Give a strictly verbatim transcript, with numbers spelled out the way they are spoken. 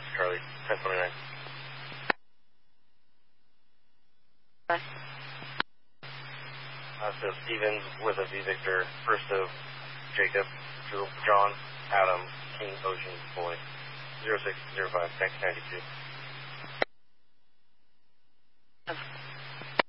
Charlie, ten twenty-nine. Bye. Uh, so Stevens with a V Victor, first of Jacob, John, Adam, King, Ocean, Boy, zero six zero five, taxi ninety-two.